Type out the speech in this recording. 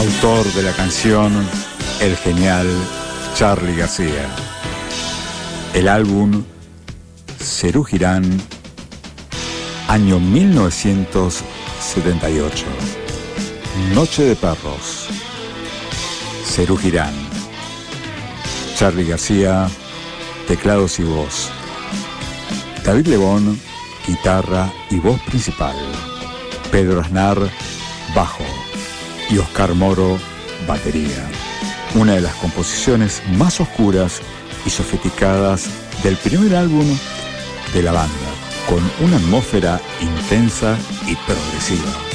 Autor de la canción, el genial Charly García. El álbum Serú Girán, año 1978. Noche de perros. Serú Girán. Charly García, teclados y voz. David Lebón, guitarra y voz principal. Pedro Aznar, bajo. Y Oscar Moro, batería. Una de las composiciones más oscuras y sofisticadas del primer álbum de la banda, con una atmósfera intensa y progresiva.